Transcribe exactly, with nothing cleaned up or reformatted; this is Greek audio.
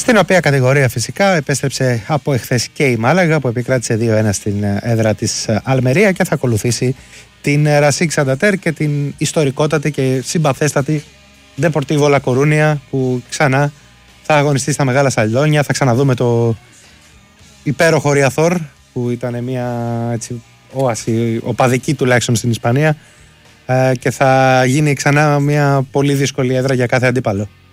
Στην οποία κατηγορία φυσικά επέστρεψε από εχθές και η Μάλαγα που επικράτησε δύο ένα στην έδρα της Αλμερία και θα ακολουθήσει την Ρασίκ Σαντατέρ και την ιστορικότατη και συμπαθέστατη Deportivo La Coruña που ξανά θα αγωνιστεί στα Μεγάλα Σαλόνια. Θα ξαναδούμε το υπέροχο Ριαθόρ που ήταν μια έτσι, όαση οπαδική τουλάχιστον στην Ισπανία και θα γίνει ξανά μια πολύ δύσκολη έδρα για κάθε αντίπαλο.